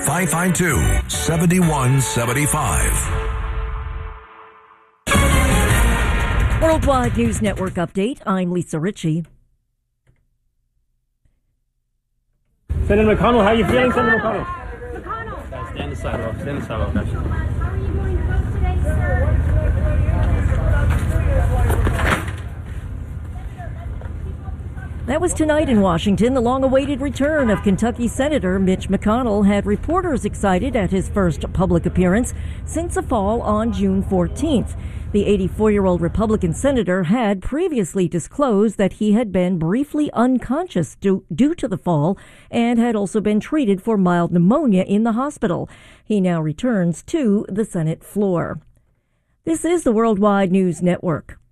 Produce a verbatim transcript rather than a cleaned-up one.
five five two, seven one seven five. Worldwide News Network update. I'm Lisa Ritchie. Senator McConnell, how are you feeling, Senator McConnell? McConnell. Guys, stay on the sidewalk. Stay on the sidewalk, guys. How are you going to vote today, sir? That was tonight in Washington. The long-awaited return of Kentucky Senator Mitch McConnell had reporters excited at his first public appearance since a fall on June fourteenth. The eighty-four-year-old Republican senator had previously disclosed that he had been briefly unconscious due, due to the fall and had also been treated for mild pneumonia in the hospital. He now returns to the Senate floor. This is the Worldwide News Network.